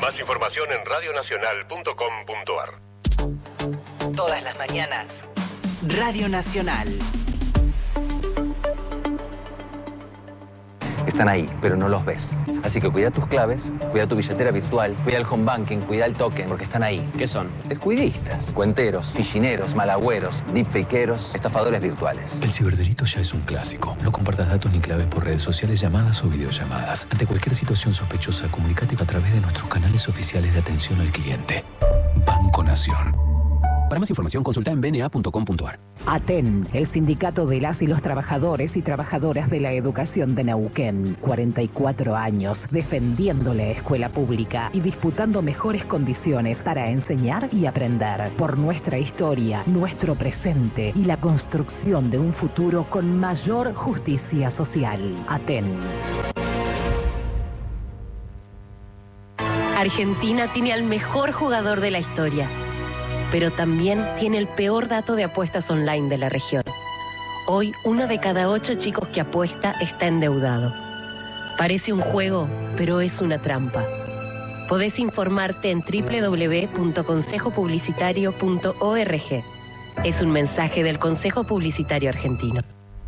Más información en radionacional.com.ar. Todas las mañanas, Radio Nacional. Están ahí, pero no los ves. Así que cuida tus claves, cuida tu billetera virtual, cuida el home banking, cuida el token, porque están ahí. ¿Qué son? Descuidistas, cuenteros, fichineros, malagüeros, deepfakeros, estafadores virtuales. El ciberdelito ya es un clásico. No compartas datos ni claves por redes sociales, llamadas o videollamadas. Ante cualquier situación sospechosa, comunícate a través de nuestros canales oficiales de atención al cliente. Banco Nación. Para más información, consulta en bna.com.ar. ATEN, el sindicato de las y los trabajadores y trabajadoras de la educación de Neuquén. 44 años defendiendo la escuela pública y disputando mejores condiciones para enseñar y aprender. Por nuestra historia, nuestro presente y la construcción de un futuro con mayor justicia social. ATEN. Argentina tiene al mejor jugador de la historia, pero también tiene el peor dato de apuestas online de la región. Hoy, 1 de cada 8 chicos que apuesta está endeudado. Parece un juego, pero es una trampa. Podés informarte en www.consejopublicitario.org. Es un mensaje del Consejo Publicitario Argentino.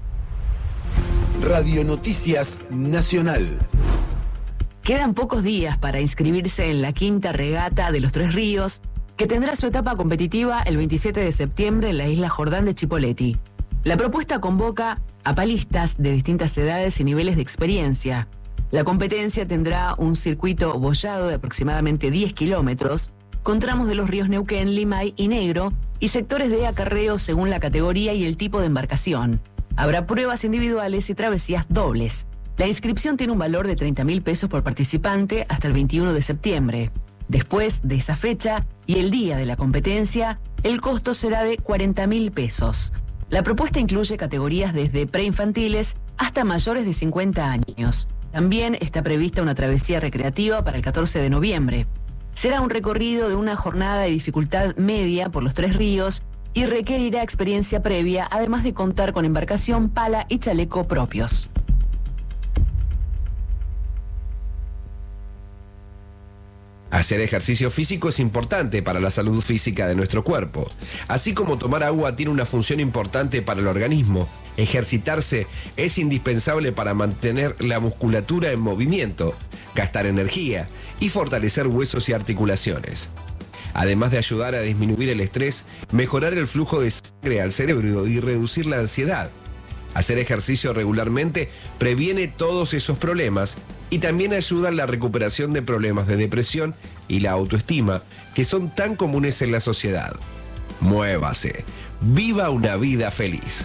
Radio Noticias Nacional. Quedan pocos días para inscribirse en la quinta regata de los Tres Ríos, que tendrá su etapa competitiva el 27 de septiembre en la isla Jordán de Chipoleti. La propuesta convoca a palistas de distintas edades y niveles de experiencia. La competencia tendrá un circuito bollado de aproximadamente 10 kilómetros, con tramos de los ríos Neuquén, Limay y Negro, y sectores de acarreo según la categoría y el tipo de embarcación. Habrá pruebas individuales y travesías dobles. La inscripción tiene un valor de 30.000 pesos por participante hasta el 21 de septiembre. Después de esa fecha y el día de la competencia, el costo será de 40.000 pesos. La propuesta incluye categorías desde preinfantiles hasta mayores de 50 años. También está prevista una travesía recreativa para el 14 de noviembre. Será un recorrido de una jornada de dificultad media por los Tres Ríos y requerirá experiencia previa, además de contar con embarcación, pala y chaleco propios. Hacer ejercicio físico es importante para la salud física de nuestro cuerpo. Así como tomar agua tiene una función importante para el organismo, ejercitarse es indispensable para mantener la musculatura en movimiento, gastar energía y fortalecer huesos y articulaciones. Además de ayudar a disminuir el estrés, mejorar el flujo de sangre al cerebro y reducir la ansiedad. Hacer ejercicio regularmente previene todos esos problemas y también ayuda en la recuperación de problemas de depresión y la autoestima que son tan comunes en la sociedad. Muévase, viva una vida feliz.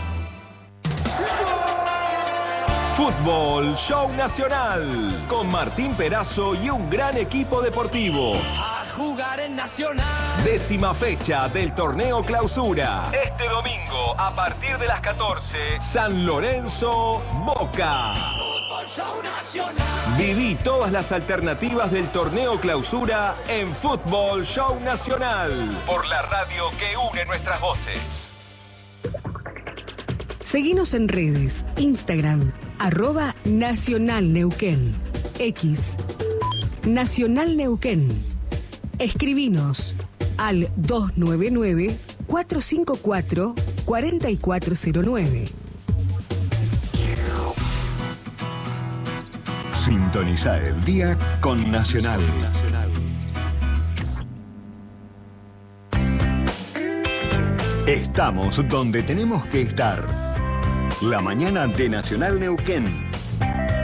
Fútbol Show Nacional, con Martín Perazo y un gran equipo deportivo. A jugar en Nacional. 10ª fecha del torneo Clausura. Este domingo, a partir de las 14, San Lorenzo, Boca. Fútbol Show Nacional. Viví todas las alternativas del torneo Clausura en Fútbol Show Nacional, por la radio que une nuestras voces. Seguinos en redes, Instagram, @NacionalNeuquén, X, Nacional Neuquén. Escribinos al 299-454-4409. Sintoniza el día con Nacional. Estamos donde tenemos que estar. La mañana de Nacional Neuquén.